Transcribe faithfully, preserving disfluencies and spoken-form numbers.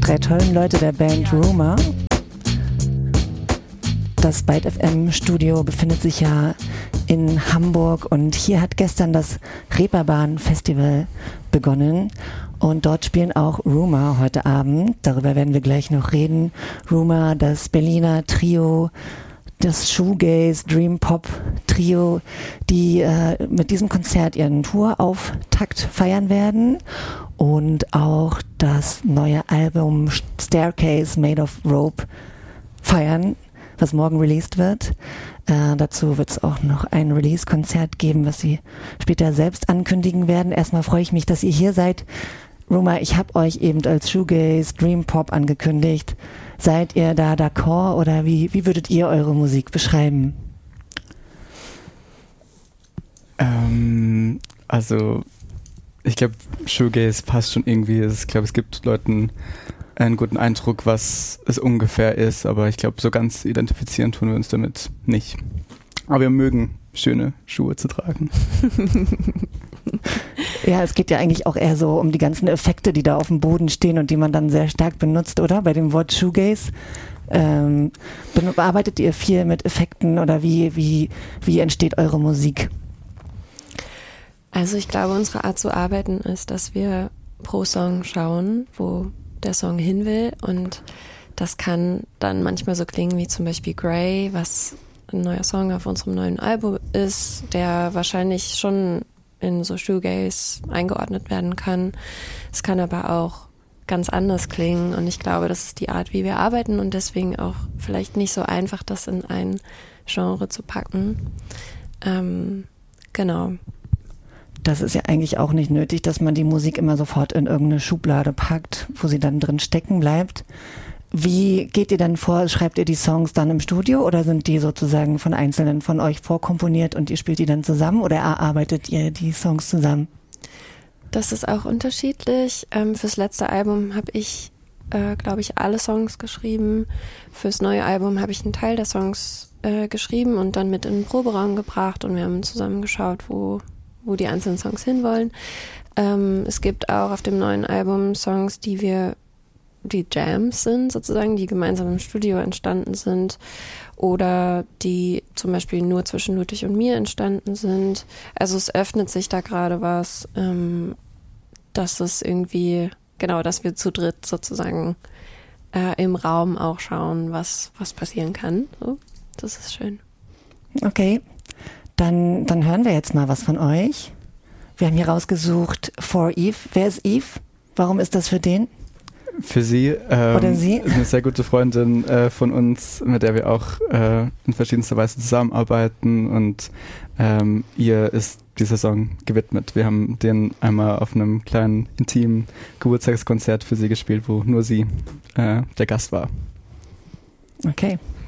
drei tollen Leute der Band Rumour. Das Byte F M Studio befindet sich ja in Hamburg und hier hat gestern das Reeperbahn Festival begonnen und dort spielen auch Rumour heute Abend. Darüber werden wir gleich noch reden. Rumour, das Berliner Trio, das Shoegaze Dream Pop Trio, die äh, mit diesem Konzert ihren Tourauftakt feiern werden und auch das neue Album Staircase Made of Rope feiern, was morgen released wird. Äh, dazu wird es auch noch ein Release-Konzert geben, was sie später selbst ankündigen werden. Erstmal freue ich mich, dass ihr hier seid. Rumour, ich habe euch eben als Shoegaze Dream Pop angekündigt. Seid ihr da d'accord oder wie, wie würdet ihr eure Musik beschreiben? Ähm, also ich glaube, Shoegaze passt schon irgendwie. Ich glaube, es gibt Leuten einen guten Eindruck, was es ungefähr ist, aber ich glaube, so ganz identifizieren tun wir uns damit nicht. Aber wir mögen schöne Schuhe zu tragen. Ja, es geht ja eigentlich auch eher so um die ganzen Effekte, die da auf dem Boden stehen und die man dann sehr stark benutzt, oder? Bei dem Wort Shoegaze. Ähm, bearbeitet ihr viel mit Effekten oder wie, wie, wie entsteht eure Musik? Also ich glaube, unsere Art zu arbeiten ist, dass wir pro Song schauen, wo der Song hin will, und das kann dann manchmal so klingen wie zum Beispiel Grey, was ein neuer Song auf unserem neuen Album ist, der wahrscheinlich schon in so Shoegaze eingeordnet werden kann. Es kann aber auch ganz anders klingen und ich glaube, das ist die Art, wie wir arbeiten und deswegen auch vielleicht nicht so einfach, das in ein Genre zu packen. Ähm, genau. Das ist ja eigentlich auch nicht nötig, dass man die Musik immer sofort in irgendeine Schublade packt, wo sie dann drin stecken bleibt. Wie geht ihr dann vor? Schreibt ihr die Songs dann im Studio oder sind die sozusagen von Einzelnen von euch vorkomponiert und ihr spielt die dann zusammen oder erarbeitet ihr die Songs zusammen? Das ist auch unterschiedlich. Ähm, fürs letzte Album habe ich, äh, glaube ich, alle Songs geschrieben. Fürs neue Album habe ich einen Teil der Songs äh, geschrieben und dann mit in den Proberaum gebracht und wir haben zusammen geschaut, wo, wo die einzelnen Songs hinwollen. Ähm, es gibt auch auf dem neuen Album Songs, die wir die Jams sind, sozusagen, die gemeinsam im Studio entstanden sind oder die zum Beispiel nur zwischen Ludwig und mir entstanden sind. Also es öffnet sich da gerade was, ähm, dass es irgendwie, genau, dass wir zu dritt sozusagen äh, im Raum auch schauen, was, was passieren kann. So, das ist schön. Okay, dann, dann hören wir jetzt mal was von euch. Wir haben hier rausgesucht For Eve. Wer ist Eve? Warum ist das für den? Für sie, ähm, Oder sie? eine sehr gute Freundin äh, von uns, mit der wir auch äh, in verschiedenster Weise zusammenarbeiten und ähm, ihr ist dieser Song gewidmet. Wir haben den einmal auf einem kleinen, intimen Geburtstagskonzert für sie gespielt, wo nur sie äh, der Gast war. Okay,